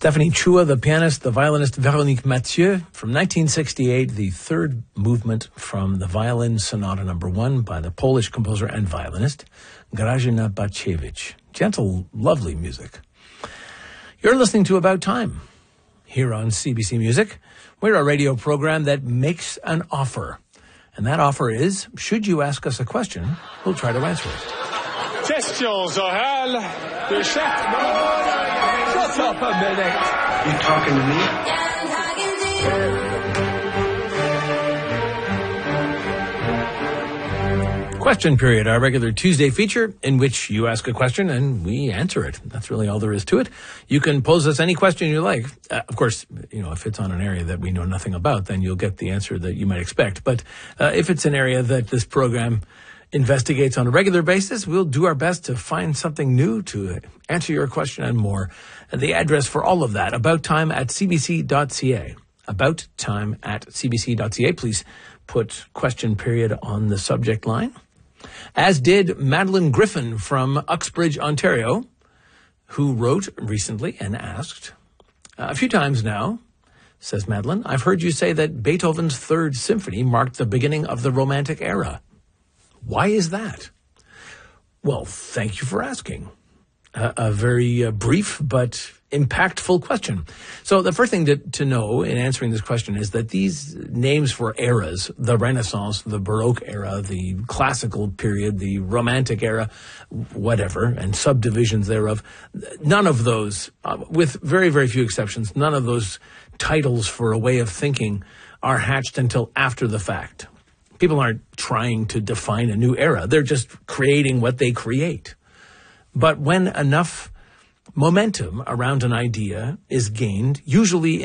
Stephanie Chua, the pianist, the violinist Véronique Mathieu, from 1968, the third movement from the Violin Sonata No. 1 by the Polish composer and violinist Grażyna Bacewicz. Gentle, lovely music. You're listening to About Time here on CBC Music. We're a radio program that makes an offer. And that offer is, should you ask us a question, we'll try to answer it. Questions orales de chaque... Shut up a minute. You talking to me? Question Period, our regular Tuesday feature in which you ask a question and we answer it. That's really all there is to it. You can pose us any question you like. Of course, if it's on an area that we know nothing about, then you'll get the answer that you might expect. But if it's an area that this program investigates on a regular basis, we'll do our best to find something new to answer your question and more. And the address for all of that, abouttime@cbc.ca. Abouttime@cbc.ca. Please put Question Period on the subject line. As did Madeline Griffin from Uxbridge, Ontario, who wrote recently and asked, a few times now, says Madeline, I've heard you say that Beethoven's Third Symphony marked the beginning of the Romantic era. Why is that? Well, thank you for asking. A very brief but impactful question. So the first thing to know in answering this question is that these names for eras, the Renaissance, the Baroque era, the Classical period, the Romantic era, whatever, and subdivisions thereof, none of those, with very, very few exceptions, none of those titles for a way of thinking are hatched until after the fact. People aren't trying to define a new era. They're just creating what they create. But when enough momentum around an idea is gained, usually